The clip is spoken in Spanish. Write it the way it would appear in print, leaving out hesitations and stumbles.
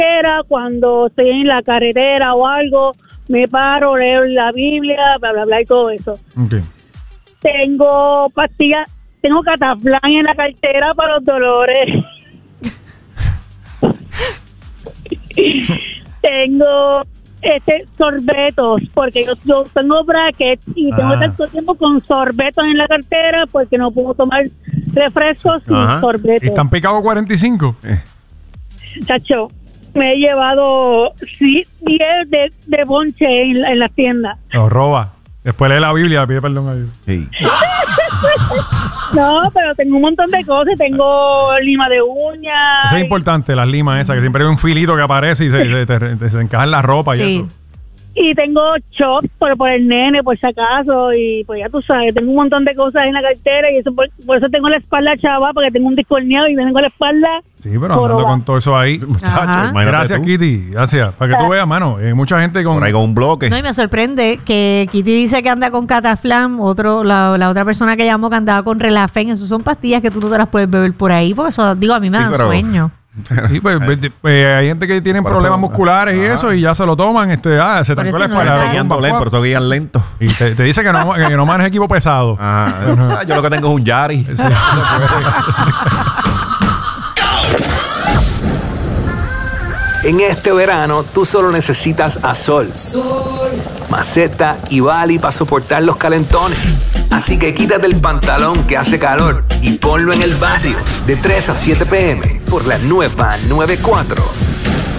cuando estoy en la carretera o algo, me paro, leo la Biblia, bla, bla, bla, y todo eso. Okay. Tengo pastillas, tengo cataflán en la cartera para los dolores. Tengo sorbetos, porque yo tengo brackets y tengo tanto tiempo con sorbetos en la cartera porque no puedo tomar refrescos sin sorbetos. ¿Y están picados 45? Chacho, me he llevado 10 de bonche en la tienda. Lo roba. Después lee la Biblia, pide perdón a Dios. Sí. No, pero tengo un montón de cosas. Tengo lima de uñas. Eso es importante, las limas esas, que siempre hay un filito que aparece y se encaja en la ropa y eso. Y tengo chops por el nene, por si acaso. Y pues ya tú sabes, tengo un montón de cosas en la cartera. Y eso por eso tengo la espalda chava, porque tengo un disco herniado y tengo la espalda. Sí, pero andando con todo eso ahí. Muchachos, gracias, tú. Kitty. Gracias. Para que tú veas, mano. Mucha gente con... Por ahí con un bloque. No, y me sorprende que Kitty dice que anda con cataflán. La otra persona que llamó que andaba con Relafen. Esas son pastillas que tú no te las puedes beber por ahí. Porque eso, digo, a mí me dan sueño. Sí, pues, hay gente que tiene problemas musculares y eso, y ya se lo toman, se trancó la espalda. Por eso guían lento. Y te dice que no manejes equipo pesado. Yo lo que tengo es un Yari. Sí. En este verano, tú solo necesitas a Sol, Maceta y Bali para soportar los calentones. Así que quítate el pantalón que hace calor y ponlo en el barrio de 3 a 7 p.m. por la nueva 94.